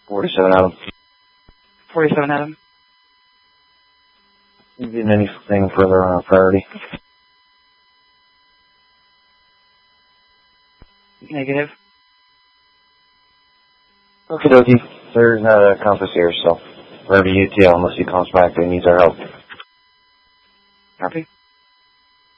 47 Adam. 47 Adam. You getting anything further on our priority? Negative. Okie dokie. There's not a compass here, so wherever you tell, unless he comes back and needs our help. Copy.